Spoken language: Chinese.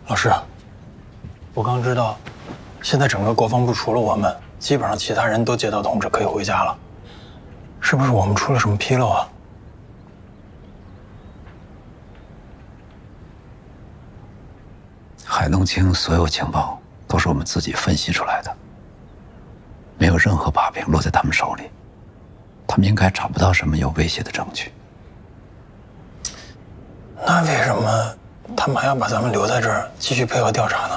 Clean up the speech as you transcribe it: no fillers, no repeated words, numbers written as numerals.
老师，我刚知道，现在整个国防部除了我们，基本上其他人都接到通知可以回家了，是不是我们出了什么纰漏啊？ 海东青所有情报都是我们自己分析出来的，没有任何把柄落在他们手里，他们应该找不到什么有威胁的证据。 那为什么他们还要把咱们留在这儿继续配合调查呢？